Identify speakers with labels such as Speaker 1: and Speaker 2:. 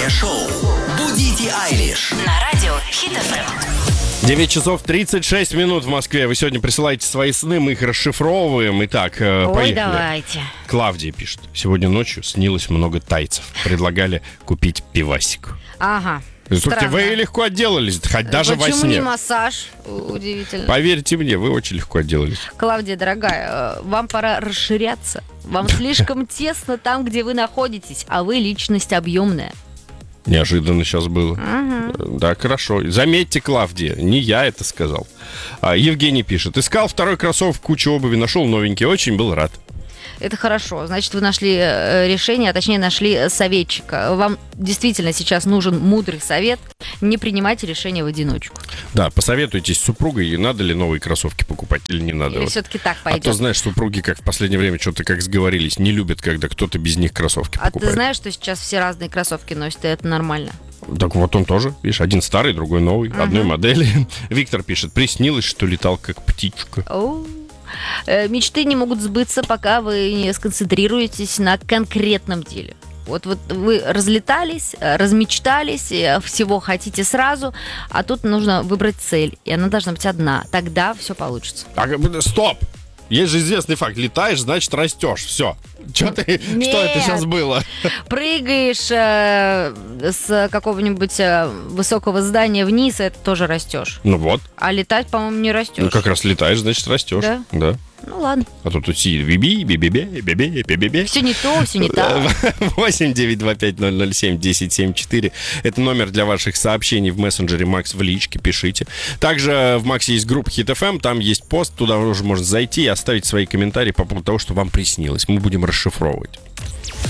Speaker 1: Утреннее шоу «Будите Айлиш»
Speaker 2: На радио Хит FM.
Speaker 3: 9 часов 36 минут в Москве. Вы сегодня присылаете свои сны, мы их расшифровываем. Итак,
Speaker 2: Ой,
Speaker 3: поехали.
Speaker 2: давайте.
Speaker 3: Клавдия пишет. Сегодня ночью снилось много тайцев. Предлагали купить пивасик.
Speaker 2: Ага.
Speaker 3: Слушайте,
Speaker 2: Странно.
Speaker 3: вы легко отделались, хоть даже во
Speaker 2: Почему
Speaker 3: сне.
Speaker 2: не массаж? Удивительно.
Speaker 3: Поверьте мне, вы очень легко отделались.
Speaker 2: Клавдия, дорогая, вам пора расширяться. Вам слишком тесно там, где вы находитесь, а вы личность объемная.
Speaker 3: Неожиданно сейчас было. Да, хорошо. Заметьте, Клавдия, не я это сказал. Евгений пишет. Искал второй кроссовок, кучу обуви, нашел новенький, очень был рад.
Speaker 2: Это хорошо. Значит, вы нашли решение, а точнее нашли советчика. Вам действительно сейчас нужен мудрый совет. Не принимайте решения в одиночку.
Speaker 3: Да, посоветуйтесь с супругой, надо ли новые кроссовки покупать или не надо.
Speaker 2: Или
Speaker 3: Вот.
Speaker 2: все-таки так
Speaker 3: А то,
Speaker 2: пойдет?
Speaker 3: знаешь, супруги, как в последнее время что-то как сговорились, не любят, когда кто-то без них кроссовки
Speaker 2: А
Speaker 3: покупает.
Speaker 2: ты знаешь, что сейчас все разные кроссовки носят, и это нормально?
Speaker 3: Так вот он тоже, видишь, один старый, другой новый, одной модели. Виктор пишет, приснилось, что летал как птичка.
Speaker 2: Мечты не могут сбыться, пока вы не сконцентрируетесь на конкретном деле. Вот вы разлетались, размечтались, всего хотите сразу, а тут нужно выбрать цель, и она должна быть одна. Тогда все получится.
Speaker 3: Так, стоп! Есть же известный факт, летаешь, значит растешь, все. Что это сейчас было?
Speaker 2: Прыгаешь с какого-нибудь высокого здания вниз, это тоже растешь.
Speaker 3: Ну вот,
Speaker 2: А летать, по-моему, не растешь.
Speaker 3: ну как раз летаешь, значит растешь.
Speaker 2: Да? Ну ладно.
Speaker 3: А тут сидит би-би.
Speaker 2: Все не то, все не так.
Speaker 3: 8-925-007-1074. Это номер для ваших сообщений в мессенджере Макс в личке, пишите. Также в Максе есть группа Хит FM, там есть пост, туда уже можно зайти и оставить свои комментарии по поводу того, что вам приснилось. Мы будем расшифровывать.